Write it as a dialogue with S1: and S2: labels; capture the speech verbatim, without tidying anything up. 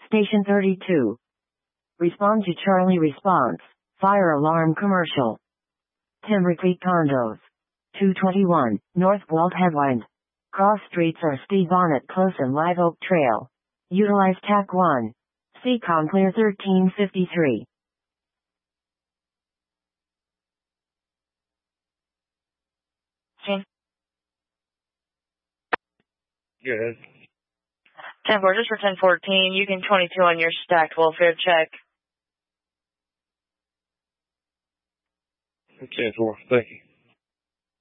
S1: Station thirty-two. Respond to Charlie response. Fire alarm commercial. Timber Creek Condos. two twenty-one, North Walt Headwind. Cross streets are Steve Bonnet Close and Live Oak Trail. Utilize T A C one. C COM Clear thirteen fifty-three.
S2: Good.
S3: ten four, just for ten fourteen, you can twenty-two on your stacked welfare check.
S2: ten four, thank you.